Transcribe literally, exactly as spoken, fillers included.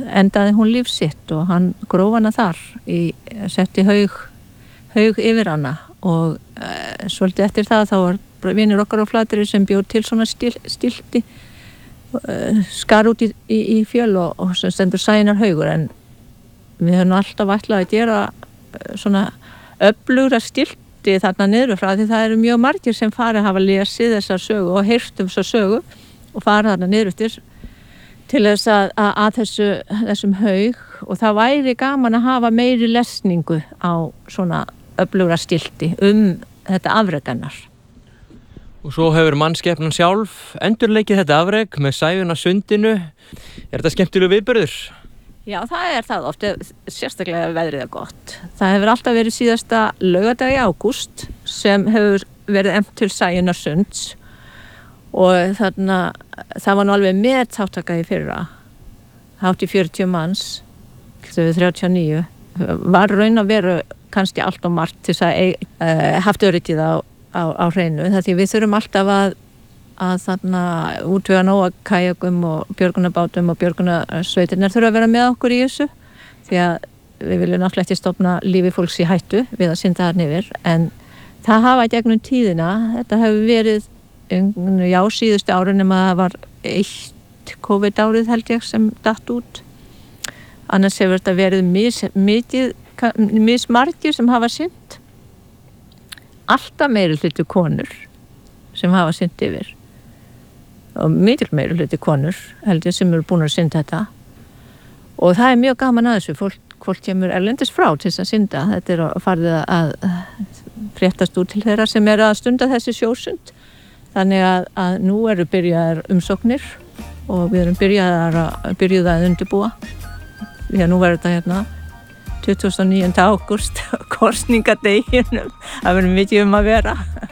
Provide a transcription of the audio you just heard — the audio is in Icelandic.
endaði hún líf sitt og hann gróf hana þar í, setti haug, haug yfir hana og uh, svolítið eftir það þá var vinur okkar á Flateyri sem bjóð til svona stil, stilti uh, skar út í, í, í fjöl og, og sem stendur Sænar haugur en við höfum alltaf ætlað að gera uh, svona öflugra stilti þarna niður frá því það eru mjög margir sem fari að hafa lesið þessar sögu og heyrt um þessar sögu og fara þarna niður eftir til þess að, að, að þessu, þessum haug og það væri gaman að hafa meiri lesningu á svona öflugra stilti um þetta afrek hennar. Og svo hefur mannskepnan sjálf endurleikið þetta afrek með Sæunn á sundinu. Er þetta skemmtilegur viðburður? Já, það er það oft, sérstaklega veðrið er gott. Það hefur alltaf verið síðasta laugardag í ágúst sem hefur verið efnt til Sæunnar sunds og þarna, það var nú alveg með þáttaka í fyrra. Hátt í fjörutíu manns, þrjátíu og níu. Var raun að vera kannski allt og margt til þess að uh, haft öryggið á, á, á hreinu. Það því við þurfum alltaf að, að þarna útvega nóga kajakum og björgunarbátum og björgunarsveitirnar þurfa að vera með okkur í þessu. Því að við viljum náttúrulega ekki stofna lífi fólks í hættu við að synda þarna yfir. En það hafa gegnum tíðina, þetta hefur verið já, síðustu árið nema það var eitt COVID-árið held ég sem datt út. Annars hefur þetta verið mis, mikið, mismargir sem hafa synt. Alltaf meiri hluti konur sem hafa synt yfir. Og mikil meiri hluti konur held ég sem eru búin að synda þetta. Og það er mjög gaman að þessu. Fólk, fólk kemur erlendis frá til þess að synda. Þetta er að farið að fréttast út til þeirra sem eru að stunda þessi sjósund. Þannig að, að nú eru byrjaðar umsóknir og við erum byrjaðar að, byrjuð að undirbúa. Því að nú verður þetta hérna tuttugasta og níunda ágúst, kosningadeginum. Það verður mikið um að vera.